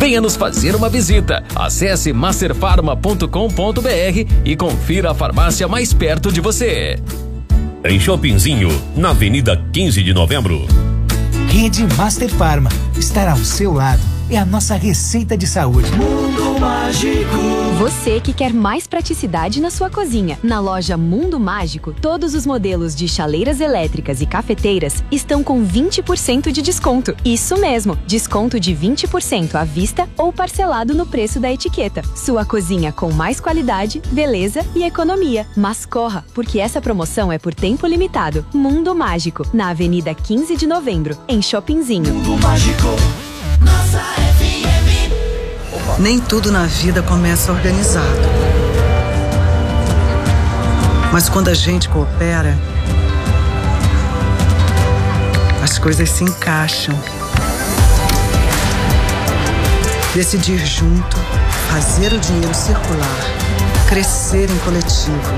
Venha nos fazer uma visita. Acesse masterfarma.com.br e confira a farmácia mais perto de você. Em Shoppingzinho, na Avenida 15 de Novembro. Rede Master Farma. Estar ao seu lado é a nossa receita de saúde. Mundo Mágico. Você que quer mais praticidade na sua cozinha. Na loja Mundo Mágico, todos os modelos de chaleiras elétricas e cafeteiras estão com 20% de desconto. Isso mesmo, desconto de 20% à vista ou parcelado no preço da etiqueta. Sua cozinha com mais qualidade, beleza e economia. Mas corra, porque essa promoção é por tempo limitado. Mundo Mágico, na Avenida 15 de Novembro, em Shoppingzinho. Mundo Mágico. Nossa FM. Nem tudo na vida começa organizado. Mas quando a gente coopera, as coisas se encaixam. Decidir junto, fazer o dinheiro circular, crescer em coletivo.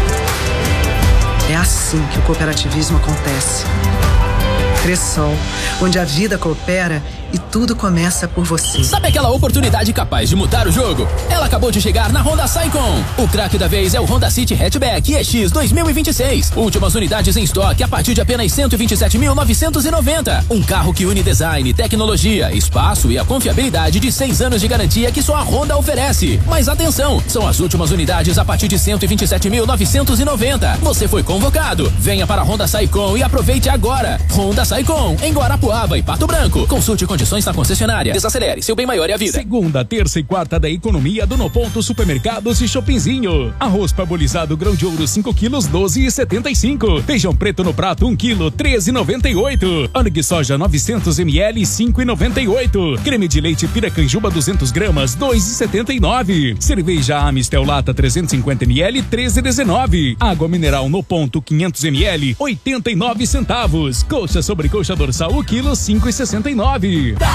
É assim que o cooperativismo acontece. Cressol, onde a vida coopera e tudo começa por você. Sabe aquela oportunidade capaz de mudar o jogo? Ela acabou de chegar na Honda Saicom. O craque da vez é o Honda City Hatchback EX 2026. Últimas unidades em estoque a partir de apenas 127.990. Um carro que une design, tecnologia, espaço e a confiabilidade de 6 anos de garantia que só a Honda oferece. Mas atenção, são as últimas unidades a partir de 127.990. Você foi convocado. Venha para a Honda Saicom e aproveite agora. Honda Saicom, em Guarapuava e Pato Branco. Consulte condições na concessionária. Desacelere, seu bem maior é a vida. Segunda, terça e quarta da economia do No Ponto Supermercados e Shoppingzinho. Arroz parbolizado grão de ouro 5 quilos 12,75. Feijão preto no prato 1 quilo 13,98. Óleo de soja 900 ml 5,98. Creme de leite Piracanjuba 200 gramas 2,79. Cerveja Amistel Lata 350 ml 13,19. Água mineral No Ponto 500 ml 89 centavos. Coxa sobre coxa dorsal o quilo 5,69.